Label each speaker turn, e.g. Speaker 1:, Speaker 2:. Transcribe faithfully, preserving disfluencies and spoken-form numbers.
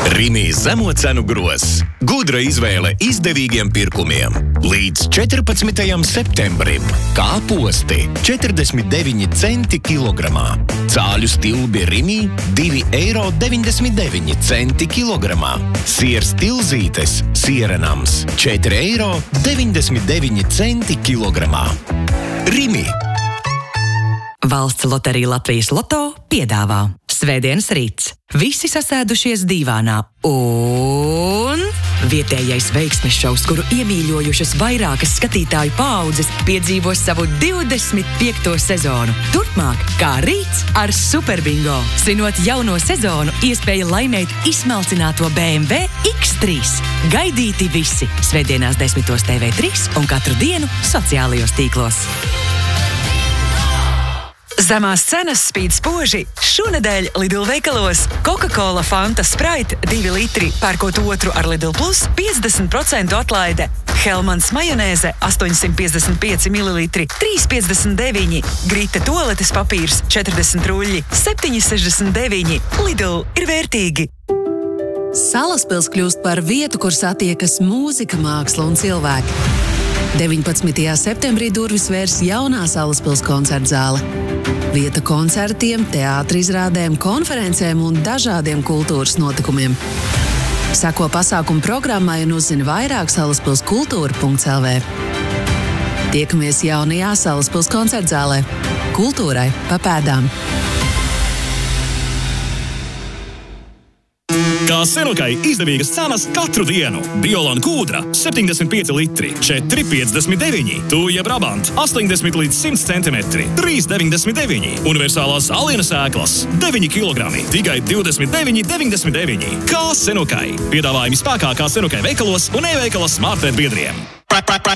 Speaker 1: Rimi zemo cenu gross. Gudra izvēle izdevīgiem pirkumiem. Līdz četrpadsmitajam septembrim. Kāposti četrdesmit deviņi centi kilogramā. Cāļu stilbi Rimi divi eiro deviņdesmit deviņi centi kilogramā. Siers tilzītes sierenams četri eiro deviņdesmit deviņi centi kilogramā. Rimi.
Speaker 2: Valsts loterija Latvijas Loto piedāvā Svētdienas rīts. Visi sasēdušies dīvānā un vietējais veiksmes šovs, kuru iemīļojušas vairākas skatītāju paaudzes, piedzīvos savu divdesmit piekto sezonu. Turpmāk, kā rīts ar Superbingo. Svinot jauno sezonu, iespēja laimēt izsmalcināto B M W X trīs. Gaidīti visi Svētdienās desmitos T V trīs un katru dienu sociālajos tīklos. Zemās cenas spīd spoži. Šonedēļ Lidl veikalos Coca-Cola Fanta Sprite divi litri, pērkot otru ar Lidl Plus piecdesmit procentu atlaide. Hellmans majonēze astoņsimt piecdesmit pieci mililitri, trīs piecdesmit deviņi. Grita toaletes papīrs četrdesmit ruļļi, septiņi sešdesmit deviņi. Lidl ir vērtīgi.
Speaker 3: Salaspils kļūst par vietu, kur satiekas mūzika, māksla un cilvēki. deviņpadsmitajā septembrī durvis vērs jaunā Salaspils koncertzāle. Vieta koncertiem, teātra izrādēm, konferencēm un dažādiem kultūras notikumiem. Sako pasākumu programmai un uzzini vairāk salaspils kultūra punkts L V. Tiekamies jaunajā Salaspils koncertzālē. Kultūrai pa pēdām.
Speaker 4: Kā Senukai izdevīgas cenas katru dienu. Biolon kūdra septiņdesmit pieci litri, četri piecdesmit deviņi. Tūja Brabant astoņdesmit līdz simt centimetri, trīs deviņdesmit deviņi. Universālās alienas ēklas deviņi kilogrami, tikai divdesmit deviņi deviņdesmit deviņi. Kā Senukai. Piedāvājumi spēkā kā Senukai veikalos un e-veikalas smartphone biedriem.